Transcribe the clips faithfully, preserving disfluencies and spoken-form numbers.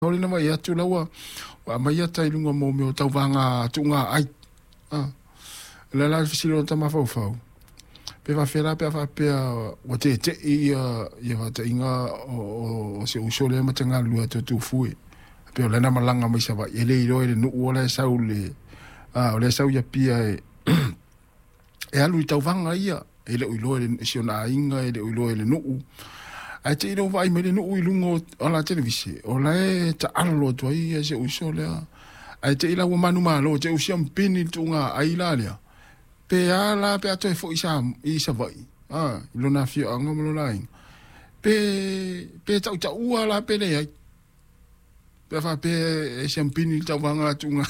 Ori na mai atu lawa, wa mai ata ilunga mo me o tau vanga tunga ai. Ah. La la fisilo ta ma fau fau. Pe va fera pe va pe o te te i i va te inga o se usole ma tanga lu atu tu fui. Pe la na malanga mai sa va ele i ro ele no ola sa ule. Ah, ole sa ya pia e. E alu tau vanga ia, ele o lo ele se ona inga ele o lo ele no. Ai te ino vai mele no ilungo ala televisi. Ola e ta alo to ai se usole. Ai te ila wo manu malo te usiam pini tunga ai la lea. Pe ala pe ato e fo isa isa vai. Ah, ilo na fio anga mo lai. Pe pe tau tau ua la pe le ai. Pe fa pe e champini tau vanga tunga.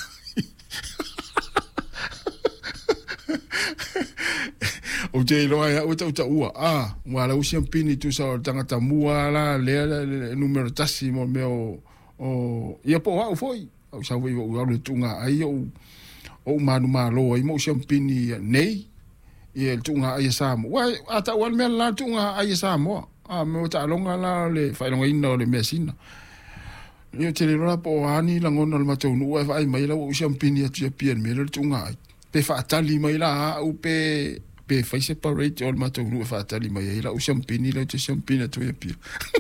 O te loa ya o tau tau ua. Ah, wala o champini tu sa tangata mua la le numero tasi mo me o o ia po wa foi. O sa voi o le tunga ai o o manu malo ai mo champini nei e el tunga ai samo wa ata wal me la tunga ai samo a me ta longa la le fa longa ino le mesina io te le rola po ani la ngona le matou no e vai mai la o champini atu pien me le tunga ai pe fa tali mai la o pe pe fa separate o matou no fa tali mai la o champini la te champini atu pien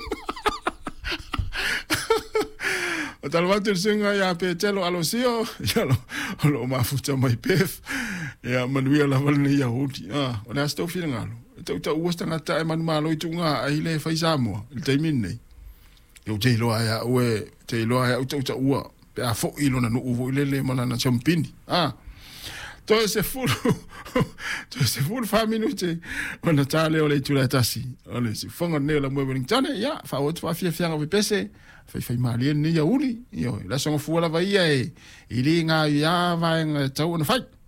o tal water singa ya pe telo alosio ya lo lo mafuta mai pef ya manuia la valne ya hoti ah ona sto filanga to to usta ngata e manu malo itunga ai le faisamo il taimine yo te lo ya we te lo ya to to ua pe a fo ilo na no uvo ile le mana na champini ah to ese full to ese full fa minute ona tale ole tu la tasi ole si fonga ne la mo tane ya fa ot fa fia fia we pese fai fai mali ni ya uli yo la songa fu la vai e ili nga ya vai tau na fai